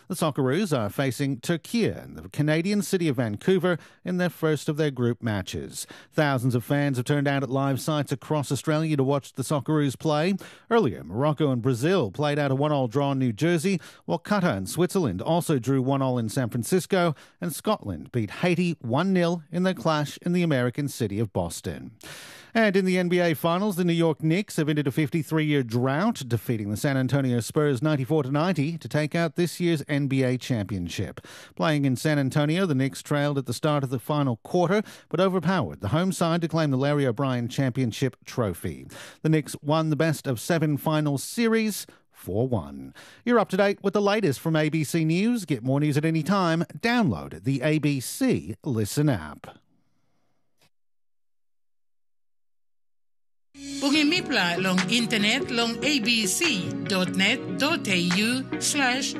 The Socceroos are facing Turkey in the Canadian city of Vancouver in their first of their group matches. Thousands of fans have turned out at live sites across Australia to watch the Socceroos play. Earlier, Morocco and Brazil played out a 1-1 draw in New Jersey, while Qatar and Switzerland also drew 1-1 in San Francisco, and Scotland beat Haiti 1-0 in their clash in the American city of Boston. And in the NBA Finals, the New York Knicks have ended a 53-year drought, defeating the San Antonio Spurs 94-90 to take out this year's NBA championship. Playing in San Antonio, the Knicks trailed at the start of the final quarter, but overpowered the home side to claim the Larry O'Brien Championship trophy. The Knicks won the best-of-7 finals series 4-1. You're up to date with the latest from ABC News. Get more news at any time. Download the ABC Listen app. Pungimipla long internet long abc.net.au/